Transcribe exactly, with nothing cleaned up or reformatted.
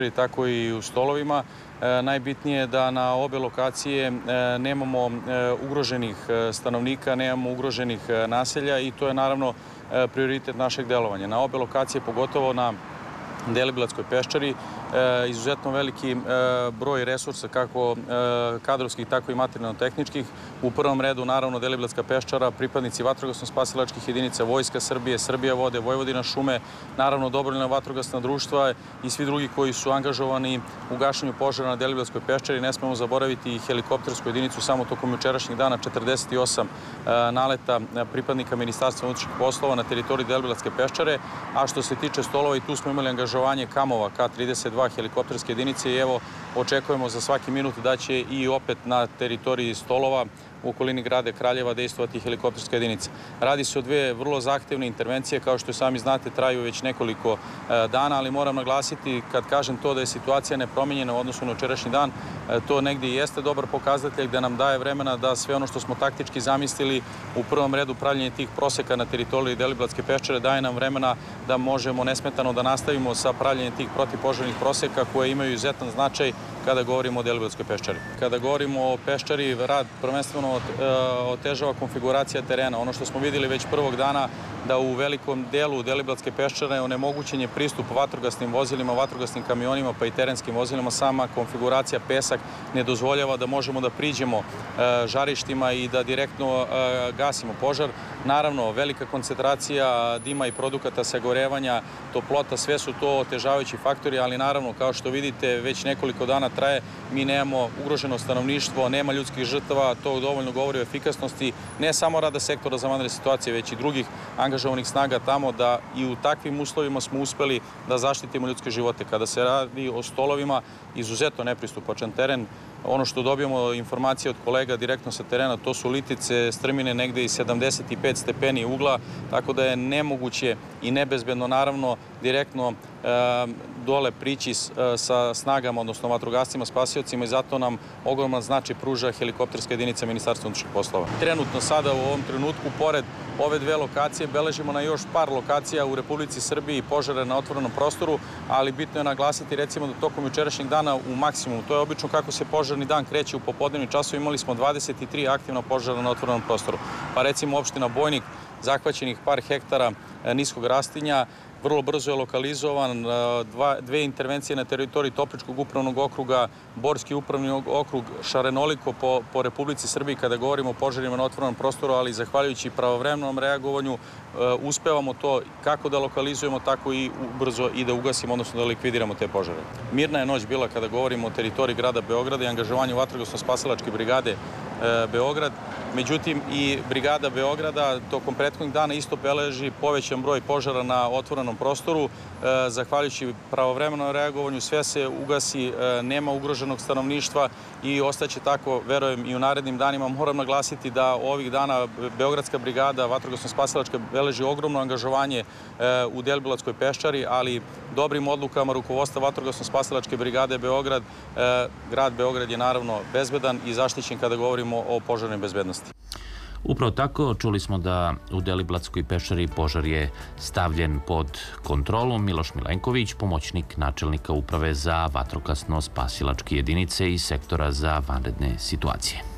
tako i u Stolovima. Najbitnije je da na obe lokacije nemamo ugroženih stanovnika, nemamo ugroženih naselja i to je naravno prioritet našeg delovanja. Na obe lokacije, pogotovo na Deliblatskoj peščari, izuzetno veliki broj resursa, kako kadrovskih, tako i materijalno-tehničkih. U prvom redu, naravno, Deliblatska peščara, pripadnici vatrogasno-spasilačkih jedinica, Vojska Srbije, Srbija vode, Vojvodina šume, naravno dobrovoljna vatrogasna društva i svi drugi koji su angažovani u gašenju požara na Deliblatskoj peščari. Ne smemo zaboraviti i helikoptersku jedinicu, samo tokom jučerašnjeg dana četrdeset osam naleta pripadnika Ministarstva unutrašnjih poslova na teritoriji Deliblatske peščare, a što se tiče Stolova, i tu smo imali angažovanje Kamova, K trideset dva helikopterske jedinice i evo očekujemo za svaki minut da će i opet na teritoriji Stolova u okolini grada Kraljeva dejstvovati helikopterska jedinica. Radi se o dve vrlo zahtevne intervencije, kao što sami znate, traju već nekoliko dana, ali moram naglasiti, kad kažem to da je situacija nepromenjena u odnosu na jučerašnji dan, to negdje i jeste dobar pokazatelj gde nam daje vremena da sve ono što smo taktički zamislili, u prvom redu pravljenje tih proseka na teritoriji Deliblatske peščare, daje nam vremena da možemo nesmetano da nastavimo sa pravljenjem tih protivpožarnih proseka koje imaju izuzetan značaj kada govorimo o Deliblatskoj peščari. Kada govorimo o peščari, rad prvenstveno otežava konfiguracija terena. Ono što smo videli već prvog dana, da u velikom delu Deliblatske peščare je onemogućen je pristup vatrogasnim vozilima, vatrogasnim kamionima pa i terenskim vozilima. Sama konfiguracija pesak ne dozvoljava da možemo da priđemo žarištima i da direktno gasimo požar. Naravno, velika koncentracija dima i produkata sagorevanja, toplota, sve su to otežavajući faktori, ali naravno, kao što vidite, već nekoliko dana traje, mi nemamo ugroženo stanovništvo, nema ljudskih žrtava, to dovoljno govori o efikasnosti ne samo rada sektora za vanredne situacije, već i drugih angažovanih snaga tamo, da i u takvim uslovima smo uspeli da zaštitimo ljudske živote. Kada se radi o Stolovima, izuzetno nepristupačan teren. Ono što dobijamo informacije od kolega direktno sa terena, to su litice, strmine negde i sedamdeset pet stepeni ugla, tako da je nemoguće i nebezbedno, naravno, direktno dole prići sa snagama, odnosno vatrogascima, spasiocima, i zato nam ogroman značaj pruža helikopterska jedinica Ministarstva unutrašnjih poslova. Trenutno sada, u ovom trenutku, pored ove dve lokacije, beležimo na još par lokacija u Republici Srbiji požare na otvorenom prostoru, ali bitno je naglasiti, recimo, da tokom jučerašnjeg dana u maksimumu, to je obično kako se požarni dan kreće u popodnevnim časovima, imali smo dvadeset tri aktivna požara na otvorenom prostoru. Pa recimo opština Bojnik, zahvaćenih par hektara niskog rastinja, vrlo brzo je lokalizovan, dve intervencije na teritoriji Topličkog upravnog okruga, Borski upravni okrug, šarenoliko po Republici Srbiji kada govorimo o požarima na otvorenom prostoru, ali zahvaljujući pravovremenom reagovanju uspevamo to kako da lokalizujemo, tako i brzo i da ugasimo, odnosno da likvidiramo te požare. Mirna je noć bila kada govorimo o teritoriji grada Beograda i angažovanju vatrogasno-spasilačke brigade Beograd. Međutim, i brigada Beograda tokom prethodnih dana isto beleži povećan broj požara na otvorenom prostoru. Zahvaljujući pravovremenom reagovanju sve se ugasi, nema ugroženog stanovništva i ostaće tako, verujem, i u narednim danima. Moram naglasiti da ovih dana Beogradska brigada vatrogasno-spasilačka beleži ogromno angažovanje u Deliblatskoj peščari, ali dobrim odlukama rukovodstva vatrogasno-spasilačke brigade Beograd, grad Beograd je naravno bezbedan i zaštićen kada govorimo o požarnoj bezbednosti. Upravo tako, čuli smo da u Deliblatskoj peščari požar je stavljen pod kontrolu. Miloš Milenković, pomoćnik načelnika Uprave za vatrogasno-spasilačke jedinice i sektora za vanredne situacije.